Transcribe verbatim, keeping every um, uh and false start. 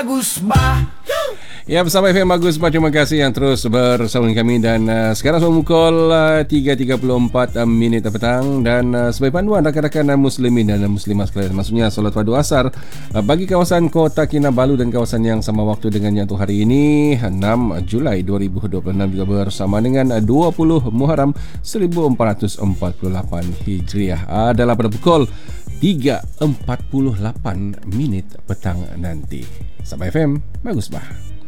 Bagus bah. Ya, bersama F M Bagus Bah, terima kasih yang terus bersama dengan kami. Dan uh, sekarang sudah pukul uh, tiga tiga puluh empat uh, minit petang. Dan uh, sebagai panduan rakan-rakan uh, muslimin dan uh, muslimah sekalian, maksudnya solat fardu asar uh, bagi kawasan Kota Kinabalu dan kawasan yang sama waktu dengannya untuk hari ini enam Julai dua ribu dua puluh enam, juga bersama dengan uh, dua puluh Muharram seribu empat ratus empat puluh lapan Hijriah, adalah pada pukul tiga empat puluh lapan minit petang nanti. Sampai F M Bagus Bah.